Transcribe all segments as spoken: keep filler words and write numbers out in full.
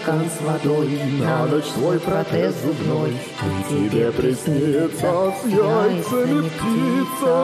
Стакан с водой, на ночь свой протез зубной, и тебе приснится с яйцами птица.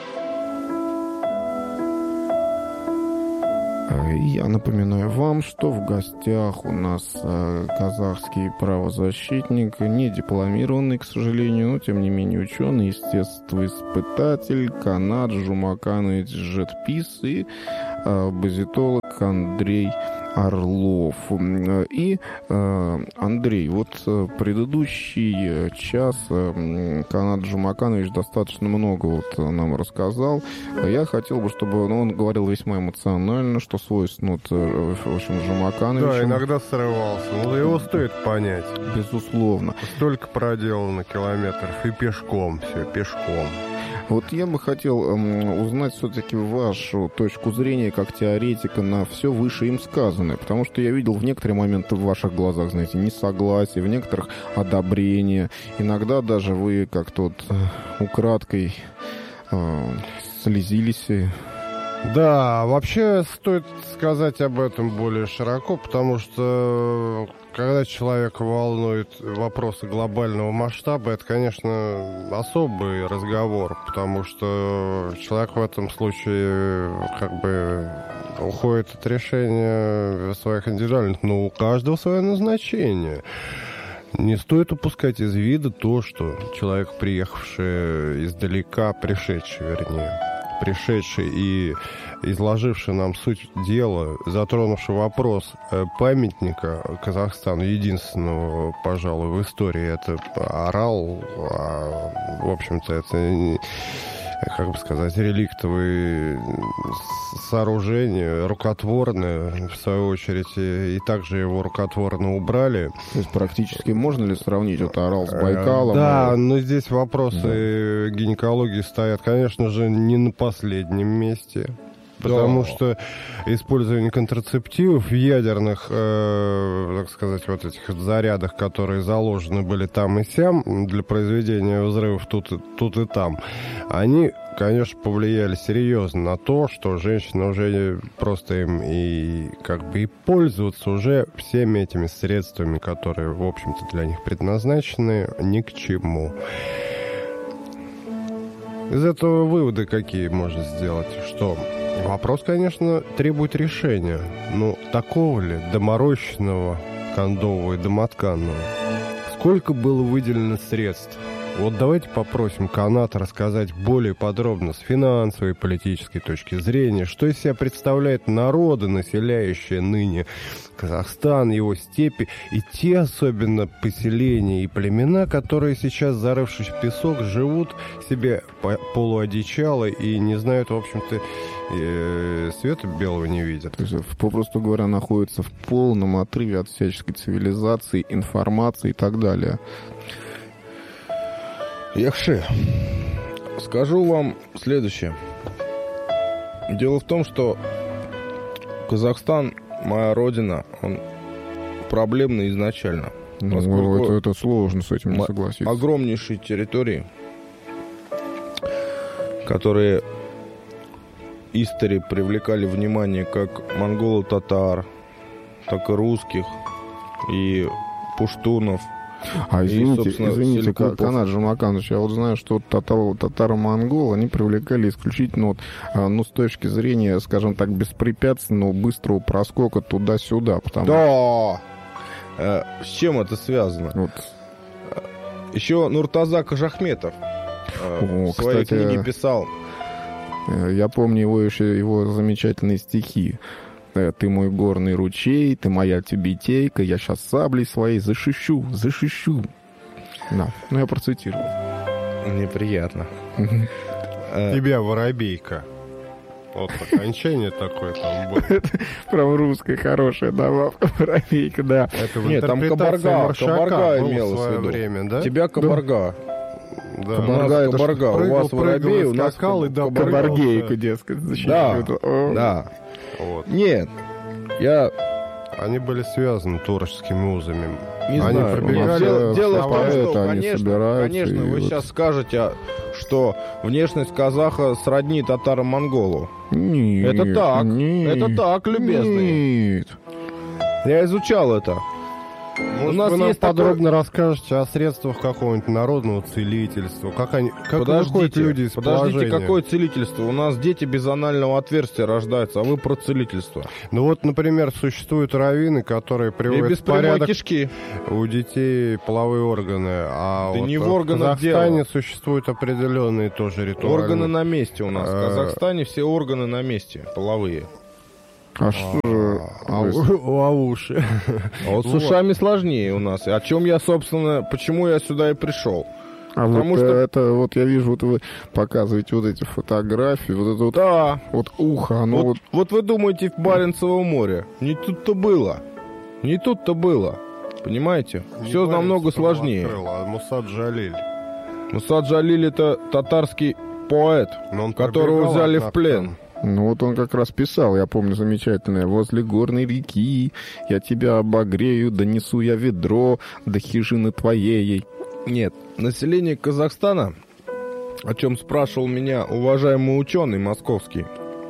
Я напоминаю вам, что в гостях у нас э, казахский правозащитник, не дипломированный, к сожалению, но тем не менее ученый, естествоиспытатель Канат Жумаканович Жетпис и э, базитолог Андрей Орлов. И, э, Андрей, вот предыдущий час э, Канат Жумаканович достаточно много вот нам рассказал. Я хотел бы, чтобы ну, он говорил весьма эмоционально, что свойственно, вот, в общем, Жумакановичу. Да, иногда срывался, но его стоит понять. Безусловно. Столько проделано километров и пешком, все, пешком. Вот я бы хотел эм, узнать все-таки вашу точку зрения как теоретика на все выше им сказанное, потому что я видел в некоторые моменты в ваших глазах, знаете, несогласие, в некоторых одобрение. Иногда даже вы как-то вот украдкой э, слезились. Да, вообще стоит сказать об этом более широко, потому что когда человека волнует вопросы глобального масштаба, это, конечно, особый разговор, потому что человек в этом случае как бы уходит от решения своих индивидуальных, но у каждого свое назначение. Не стоит упускать из вида то, что человек, приехавший издалека, пришедший, вернее, пришедший и изложивший нам суть дела, затронувший вопрос памятника Казахстану, единственного, пожалуй, в истории, это Арал, а, в общем-то, это, как бы сказать, реликтовые сооружения, рукотворные, в свою очередь, и также его рукотворно убрали. То есть практически можно ли сравнить вот Арал с Байкалом? Да, но здесь вопросы да. гинекологии стоят, конечно же, не на последнем месте. Потому да. что использование контрацептивов в ядерных, э, так сказать, вот этих зарядах, которые заложены были там и сям для произведения взрывов тут и, тут и там, они, конечно, повлияли серьезно на то, что женщины уже просто им и как бы и пользоваться уже всеми этими средствами, которые, в общем-то, для них предназначены, ни к чему. Из этого выводы какие можно сделать? Что вопрос, конечно, требует решения. Но такого ли доморощенного, кондового и домотканного? Сколько было выделено средств? Вот давайте попросим Каната рассказать более подробно с финансовой и политической точки зрения, что из себя представляет народы, населяющие ныне Казахстан, его степи, и те особенно поселения и племена, которые сейчас, зарывшись в песок, живут себе полуодичало и не знают, в общем-то, света белого не видят. То есть, попросту говоря, находятся в полном отрыве от всяческой цивилизации, информации и так далее. Яхши, скажу вам следующее. Дело в том, что Казахстан, моя родина, он проблемный изначально. Ну, это, это сложно с этим не согласиться. Огромнейшие территории, которые истори привлекали внимание как монголо-татар, так и русских, и пуштунов. А извините, и, извините, Канат Жумаканович, я вот знаю, что татаро-монгол, они привлекали исключительно вот, ну, с точки зрения, скажем так, беспрепятственного, быстрого проскока туда-сюда. Потому... Да! Э, с чем это связано? Вот. Еще Нуртаза Кожахметов э, О, в своей кстати, книге писал. Я помню его еще, его замечательные стихи. Ты мой горный ручей, ты моя тюбетейка, я сейчас саблей своей защищу, защищу. Да, ну я процитирую. Неприятно. Тебя воробейка. Вот окончание такое там будет. Прям русская хорошая добавка, воробейка, да. Нет, там кабарга, кабарга имелось в виду. Время, да? Тебя кабарга. Да. Кабарга, это кабарга. Прыгал, у вас воробей, у нас скакал, каб... кабаргейка, дескать. Да, да. Вот. Нет, я... Они были связаны турецкими узами. Не Они знаю. пробегали... Дело, дело в том, что, они конечно, конечно вы вот... сейчас скажете, что внешность казаха сродни татаро-монголу. Нет, это так, нет, это так, любезный. Нет. Я изучал это. Может, у нас вы нам подробно такое... расскажете о средствах какого-нибудь народного целительства, как они, как выходят люди из подождите, положения. Какое целительство? У нас дети без анального отверстия рождаются, а вы про целительство. Ну вот, например, существуют раввины, которые приводят и без в порядок кишки. У детей половые органы, а да вот не в, в органах Казахстане дело. Существуют определенные тоже ритуалы. Органы на месте у нас. В Казахстане все органы на месте, половые. А что? А, а уши? А вот с ушами сложнее у нас. О чем я, собственно, почему я сюда и пришел. А Потому вот что... это, вот я вижу, вот вы показываете вот эти фотографии, вот это вот, да. вот ухо, оно вот, вот... Вот вы думаете, в Баренцевом море. Не тут-то было. Не тут-то было. Понимаете? Не Все намного сложнее. Открыл, а Мусад Джалиль. Мусад Джалиль — это татарский поэт, которого взяли в плен. Ну вот он как раз писал, я помню, замечательное: «Возле горной реки я тебя обогрею, донесу я ведро до хижины твоей». Нет, население Казахстана, о чем спрашивал меня уважаемый ученый московский,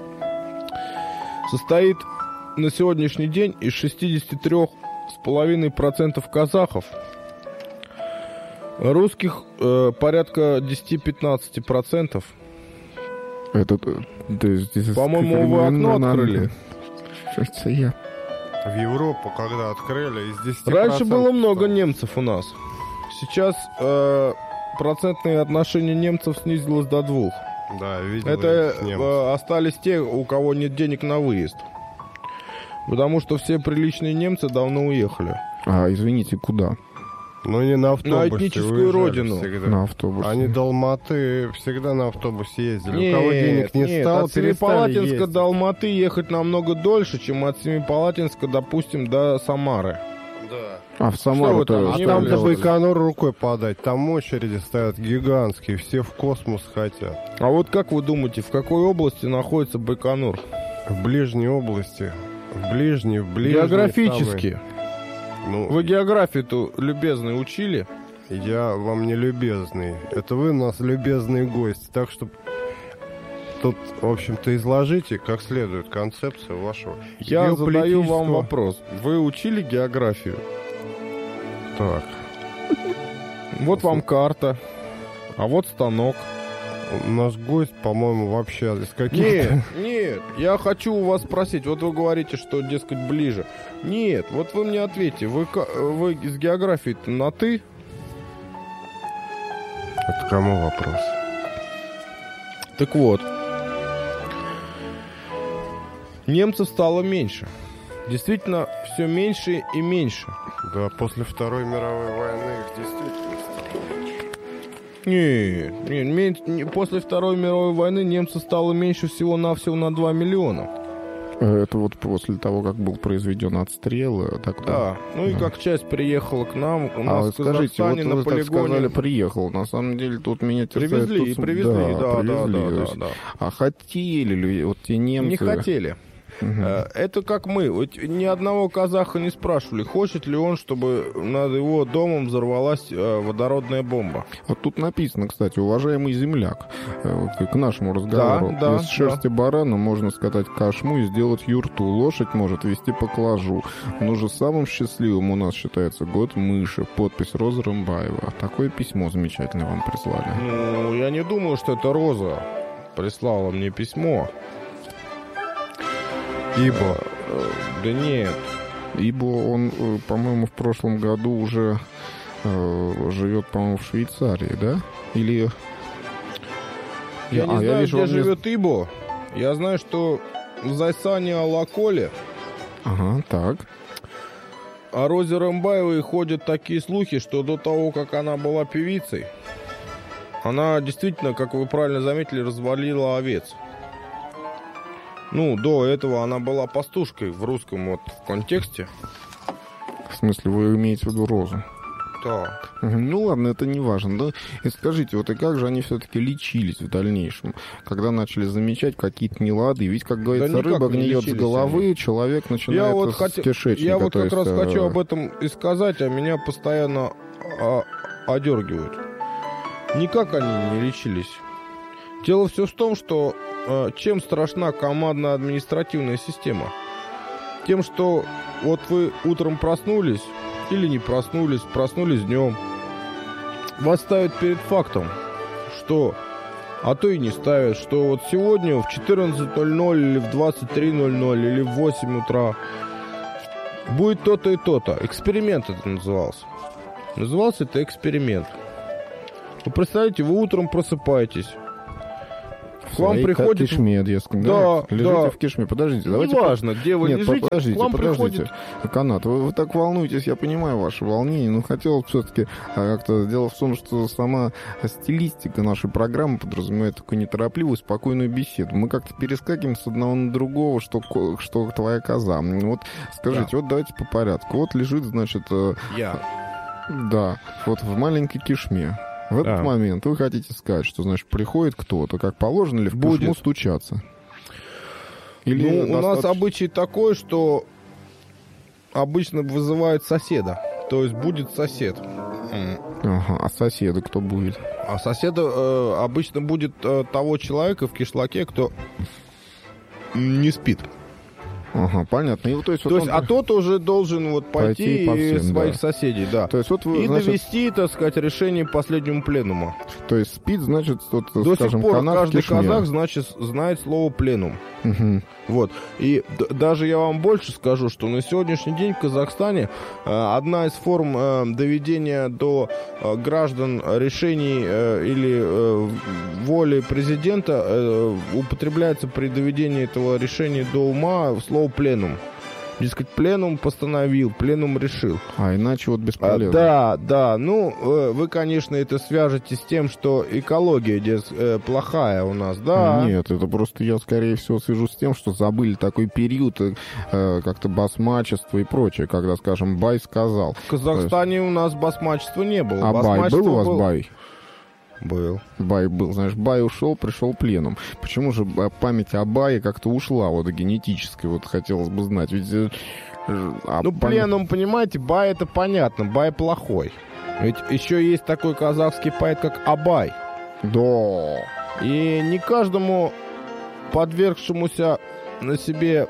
состоит на сегодняшний день из шестьдесят три целых пять десятых процента казахов, русских э, порядка десять-пятнадцать процентов. Это, да, здесь, по-моему, вы окно открыли. Кажется, я. В Европу, когда открыли, из десяти процентов... Раньше было много немцев у нас. Сейчас э, процентное отношение немцев снизилось до двух. Да, видел. Это э, остались те, у кого нет денег на выезд. Потому что все приличные немцы давно уехали. А, извините, куда? Ну, не на автобусе. На этническую родину. Всегда. На автобусе. Они до Алматы всегда на автобусе ездили. Нет, у кого денег не нет, стало, от Семипалатинска до Алматы ехать намного дольше, чем от Семипалатинска, допустим, до Самары. Да. А в Самару-то... А там до Байконур рукой подать. Там очереди стоят гигантские, все в космос хотят. А вот как вы думаете, в какой области находится Байконур? В ближней области. В ближней, в ближней. Географически. Самой... Ну, вы географию-то, любезный, учили? Я вам не любезный. Это вы у нас любезные гости. Так что тут, в общем-то, изложите как следует концепцию вашего Я задаю вам вопрос. Вы учили географию? Так. Вот вам карта. А вот станок. Наш гость, по-моему, вообще из каких-то... Нет, нет, я хочу у вас спросить. Вот вы говорите, что, дескать, ближе. Нет, вот вы мне ответьте. Вы, вы из географии-то на «ты»? Это кому вопрос? Так вот. Немцев стало меньше. Действительно, все меньше и меньше. Да, после Второй мировой войны их действительно стало меньше. Нет, нет, не, после Второй мировой войны немцев стало меньше всего-навсего на два миллиона. Это вот после того, как был произведен отстрел. Тогда... Да, ну и да. Как часть приехала к нам, у нас а в Казахстане вот на вы полигоне... так сказали, приехал. На самом деле тут меня терзает... Привезли, тут... привезли, да, да, привезли. да, да, да, да. А хотели ли вот те немцы... Не хотели. Угу. Это как мы. Вот ни одного казаха не спрашивали, хочет ли он, чтобы над его домом взорвалась водородная бомба. Вот тут написано, кстати, уважаемый земляк, к нашему разговору. Да, да, из шерсти да. барана можно скатать кошму и сделать юрту. Лошадь может вести поклажу. Но же самым счастливым у нас считается год мыши. Подпись Роза Рымбаева. Такое письмо замечательное вам прислали. Ну, я не думаю, что это Роза прислала мне письмо. Ибо. Да нет. Ибо он, по-моему, в прошлом году уже э, живет, по-моему, в Швейцарии, да? Или... Я, я не а, знаю, я вижу, где живет мне... Ибо. Я знаю, что в Зайсане Алаколе. Ага, так. О Розе Рымбаевой ходят такие слухи, что до того, как она была певицей, она действительно, как вы правильно заметили, развалила овец. Ну, до этого она была пастушкой в русском вот контексте. В смысле, вы имеете в виду Розу? Да. Ну ладно, это не важно, да? И скажите, вот и как же они все-таки лечились в дальнейшем, когда начали замечать какие-то нелады? Ведь, как говорится, да рыба гниет с головы, они. Человек начинает я вот с хот... кишечника. Я вот как есть, раз а... хочу об этом и сказать, а меня постоянно а, одергивают. Никак они не лечились. Дело все в том, что а, чем страшна командно-административная система? Тем, что вот вы утром проснулись, или не проснулись, проснулись днем, вас ставят перед фактом, что, а то и не ставят, что вот сегодня в четырнадцать ноль ноль или в двадцать три ноль ноль или в восемь утра будет то-то и то-то. Эксперимент это назывался. Назывался это эксперимент. Вы представляете, вы утром просыпаетесь. К вам приходит... кишме, дескать, да, да? Лежите да. в кишме. Подождите, давайте... Неважно, где вы Нет, лежите, подождите, к вам подождите. приходит... Канат, вы, вы так волнуетесь, я понимаю ваше волнение, но хотел все-таки а, как-то... Дело в том, что сама стилистика нашей программы подразумевает такую неторопливую, спокойную беседу. Мы как-то перескакиваем с одного на другого, что, что твоя коза. Вот скажите, да. вот давайте по порядку. Вот лежит, значит... Я. Да, вот в маленькой кишме. В этот а. момент вы хотите сказать, что, значит, приходит кто-то, как положено, или в Будет. кишму стучаться? Или ну, достаточно... у нас обычай такой, что обычно вызывает соседа. То есть будет сосед. Ага, а соседа кто будет? А соседа э, обычно будет э, того человека в кишлаке, кто не спит. Ага, понятно. И, то есть, то вот есть, он... а тот уже должен вот пойти, пойти и всем, своих да. соседей, да. То есть, вот вы, и значит... довести, так сказать, решение последнему пленуму. То есть спит, значит, вот, до скажем, сих пор канат каждый в кишме. казах, значит, знает слово пленум. Угу. Вот. И д- даже я вам больше скажу, что на сегодняшний день в Казахстане э, одна из форм э, доведения до э, граждан решений э, или э, воли президента э, употребляется при доведении этого решения до ума слово пленум. Дескать, пленум постановил, пленум решил. А иначе вот бесполезно. А, да, да. Ну, э, вы, конечно, это свяжете с тем, что экология дес, э, плохая у нас, да? Нет, это просто я, скорее всего, свяжу с тем, что забыли такой период э, как-то басмачества и прочее, когда, скажем, бай сказал. В Казахстане есть... у нас басмачества не было. А бай был у вас был... бай? Был. Бай был. Знаешь, бай ушел, пришел пленум. Почему же память о бае как-то ушла, вот генетически, вот хотелось бы знать. Ведь... А ну, пам... пленум, понимаете, бай это понятно, бай плохой. Ведь еще есть такой казахский поэт, как Абай. Да. И не каждому подвергшемуся на себе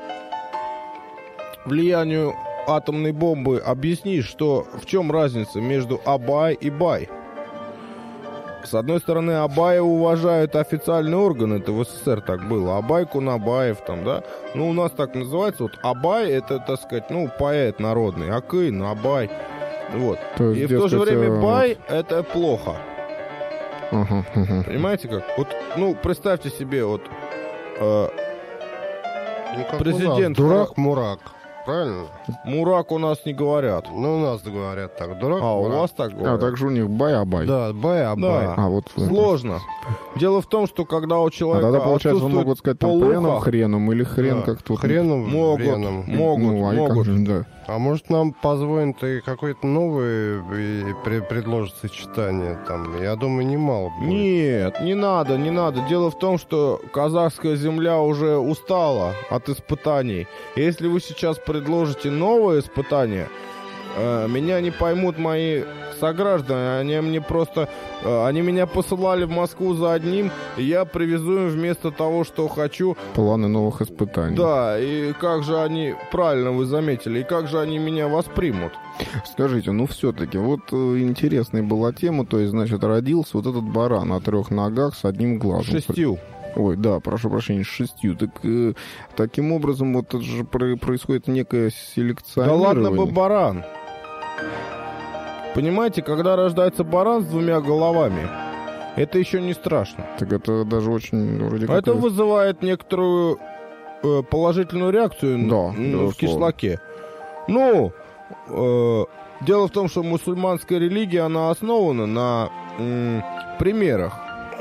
влиянию атомной бомбы объяснишь, что в чем разница между Абай и бай. С одной стороны, Абая уважают официальные органы, это в СССР так было, Абай Кунабаев там, да, ну, у нас так называется, вот Абай, это, так сказать, ну, поэт народный, Акын, Абай, вот. То есть, и в то же время вот... бай, это плохо. Ага, ага. Понимаете как? Вот, ну, представьте себе, вот, э, ну, президент... Дурак-мурак. Правильно? Мурак у нас не говорят. Ну, у нас говорят так. Дурак, а, мурак. у вас так говорят. А, так же у них бай-абай. Да, бай-абай. Да. А, вот... Сложно. Дело в том, что когда у человека... А тогда, получается, могут сказать там полуха... пленом, хреном или хрен да. как-то... Хреном, могут, хреном. могут, ну, а могут. Как, да. А может, нам позвонит и какое-то новое и при- предложит сочетание там? Я думаю, немало будет. Нет, не надо, не надо. Дело в том, что казахская земля уже устала от испытаний. Если вы сейчас предложите новое испытание, э, меня не поймут мои сограждане. Они мне просто... Э, они меня посылали в Москву за одним, и я привезу им вместо того, что хочу... Планы новых испытаний. Да, и как же они... Правильно вы заметили. И как же они меня воспримут? Скажите, ну все-таки, вот э, интересная была тема, то есть, значит, родился вот этот баран на трех ногах с одним глазом. Шестью. Ой, да, прошу прощения, с шестью. Так э, таким образом вот это же про- происходит некое селекционирование. Да ладно бы баран. Понимаете, когда рождается баран с двумя головами, это еще не страшно. Так это даже очень вроде как... Это вызывает некоторую э, положительную реакцию да, н- в кишлаке. Ну, э, дело в том, что мусульманская религия, она основана на м, примерах.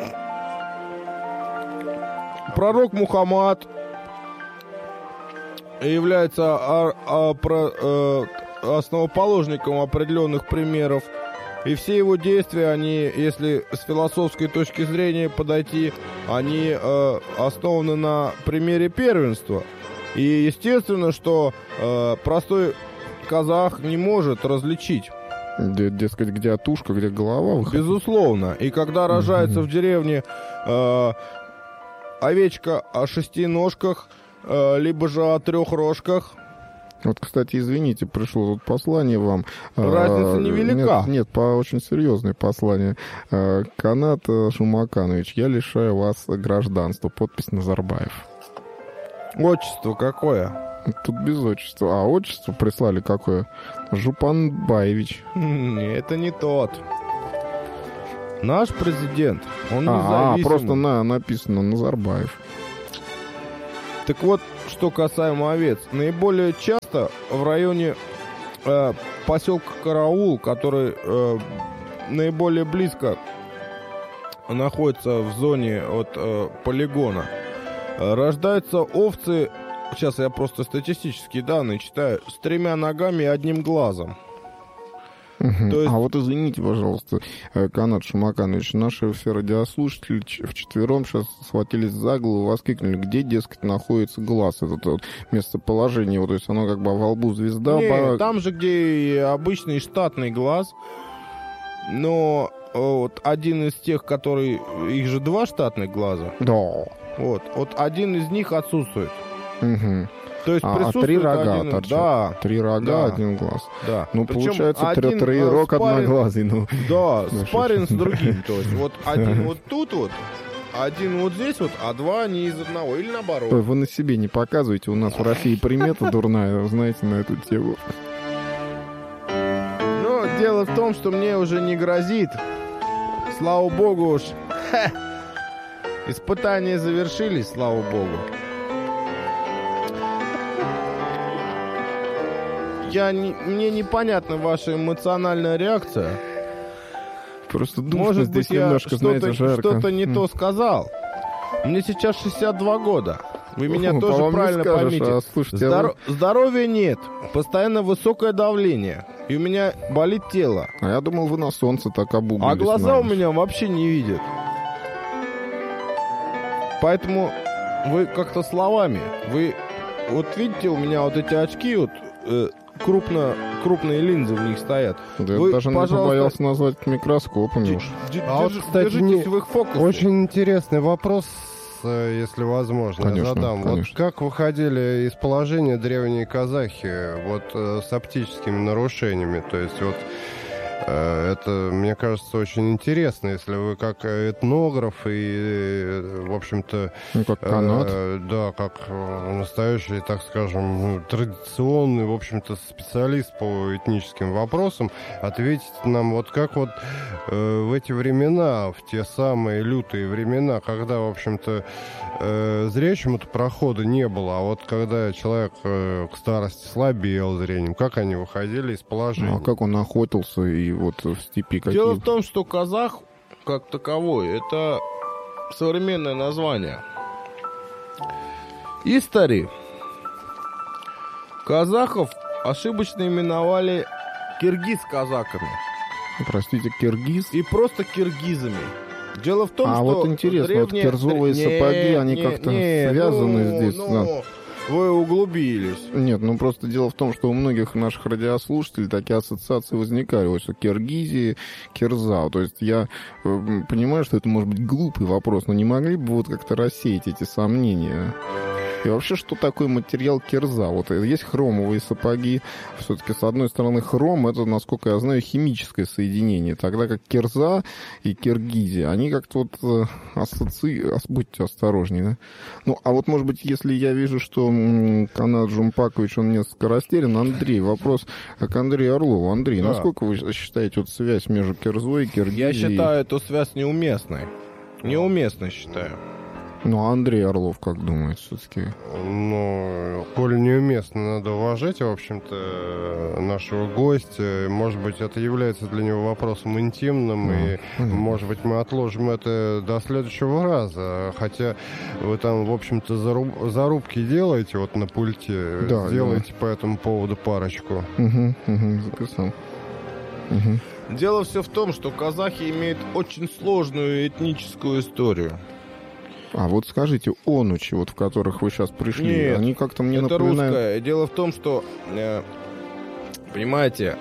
Пророк Мухаммад является а, а, про, э, основоположником определенных примеров. И все его действия, они, если с философской точки зрения подойти, они э, основаны на примере первенства. И естественно, что э, простой казах не может различить. Где, дескать, где тушка, где голова выходит. Безусловно. И когда рожается mm-hmm. в деревне э, овечка о шести ножках, э, либо же о трех рожках, Вот, кстати, извините, пришло тут послание вам. Разница невелика. Нет, нет, по очень серьезное послание. Канат Шумаканович, я лишаю вас гражданства. Подпись Назарбаев. Отчество какое? Тут без отчества. А отчество прислали какое? Жупанбаевич. Это не тот. Наш президент, он а, независимый. А, просто на, написано Назарбаев. Так вот, что касаемо овец. Наиболее часто в районе э, поселка Караул, который э, наиболее близко находится в зоне от э, полигона, э, рождаются овцы, сейчас я просто статистические данные читаю, с тремя ногами и одним глазом. Uh-huh. То есть... А вот извините, пожалуйста, Канат Шумаканович, наши все радиослушатели вчетвером сейчас схватились за голову, воскликнули, где, дескать, находится глаз, это вот местоположение, вот, то есть оно как бы во лбу звезда. Не, по... там же, где и обычный штатный глаз, но вот один из тех, который, их же два штатных глаза. Да. Вот, вот один из них отсутствует. Угу. То есть а, присутствует три рога один... торчат. Да. Три рога, да. Один глаз. Да. Ну, причем получается, один, троерог э, спарен... одноглазый. Ну. Да, спарен с другим. То есть вот один вот тут вот, один вот здесь вот, а два не из одного. Или наоборот. Ой, вы на себе не показываете. У нас в России примета дурная, знаете, на эту тему. Но дело в том, что мне уже не грозит. Слава богу уж. Ха! Испытания завершились, слава богу. Я не, мне непонятна ваша эмоциональная реакция. Просто душно. Может здесь быть, я немножко, знаете, жарко. что-то не mm. то сказал. Мне сейчас шестьдесят два года. Вы меня О, тоже правильно скажешь, поймите. А, слушайте, Здор... а вы... Здоровья нет. Постоянно высокое давление. И у меня болит тело. А я думал, вы на солнце так обуглились. А глаза у меня вообще не видят. Поэтому вы как-то словами. Вы вот видите, у меня вот эти очки вот... Э, Крупно, крупные линзы в них стоят. Да Вы, я даже пожалуйста... не побоялся назвать это микроскопами уж. А вот, кстати, не... в их фокусе. Очень интересный вопрос, если возможно, конечно, я задам. Конечно. Вот как выходили из положения древние казахи вот с оптическими нарушениями? То есть вот это, мне кажется, очень интересно, если вы как этнограф и, в общем-то... Ну, как канат. Э, да, как настоящий, так скажем, традиционный, в общем-то, специалист по этническим вопросам, ответить нам, вот как вот э, в эти времена, в те самые лютые времена, когда, в общем-то, э, зрячему-то прохода не было, а вот когда человек э, к старости слабел зрением, как они выходили из положения? Ну, а как он охотился и вот в степи какие... Дело в том, что казах, как таковой, это современное название. Истори. Казахов ошибочно именовали киргиз-казаками. Простите, киргиз? И просто киргизами. Дело в том, а что... вот интересно, древние... вот кирзовые не, сапоги, они не, как-то не, связаны ну, здесь. Ну, да. Вы углубились. Нет, ну просто дело в том, что у многих наших радиослушателей такие ассоциации возникали. Вот что Киргизия, кирза. То есть я э, понимаю, что это может быть глупый вопрос, но не могли бы вот как-то рассеять эти сомнения? И вообще, что такое материал кирза? Вот есть хромовые сапоги. Все-таки, с одной стороны, хром — это, насколько я знаю, химическое соединение. Тогда как кирза и киргизия, они как-то вот ассоци... Будьте осторожнее, да? Ну, а вот, может быть, если я вижу, что Канат Жумпакович, он несколько растерян. Андрей, вопрос к Андрею Орлову. Андрей, да. Насколько вы считаете вот связь между кирзой и киргизией? Я считаю эту связь неуместной. Неуместной считаю. Ну, а Андрей Орлов, как думает, все-таки? Ну, коль неуместно, надо уважать, в общем-то, нашего гостя. Может быть, это является для него вопросом интимным, mm. и, mm. может быть, мы отложим это до следующего раза. Хотя вы там, в общем-то, заруб... зарубки делаете вот на пульте, да, сделайте да. по этому поводу парочку. Угу, угу, записал. Угу. Дело все в том, что казахи имеют очень сложную этническую историю. А вот скажите, онучи, вот в которых вы сейчас пришли, Нет, они как-то мне это напоминают... русское. Дело в том, что, э, понимаете,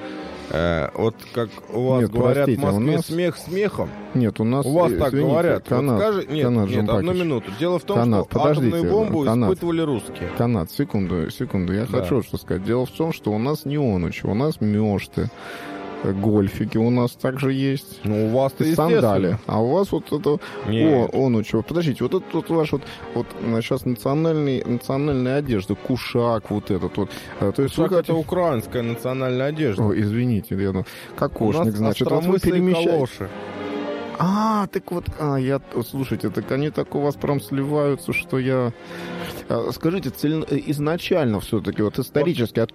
Э, вот как у вас Нет, говорят простите, в Москве, у нас- смех смехом. Нет, у нас... У вас э, так извините, говорят. Канат, вот скажи... Нет, Канат нет, одну Жумпакич. минуту. Дело в том, Канат, что подождите, атомную бомбу Канат. испытывали русские. Канат, секунду, секунду. Я Да. хочу что сказать. Дело в том, что у нас не онучи, у нас мёшты. Гольфики у нас также есть. Ну, у вас-то И естественно. сандали. А у вас вот это... Нет. О, онучи. Вот подождите, вот это вот ваш вот... Вот сейчас национальный, национальная одежда, кушак вот этот вот. А, То есть вы Шаг это хотите- украинская национальная одежда. Ой, извините, я думал, У кокошник, нас значит. Вот вы остромыслые перемещаете... калоши. А, так вот, а, я, вот, слушайте, так они так у вас прям сливаются, что я... А, Скажите, цель- изначально все-таки, вот исторически,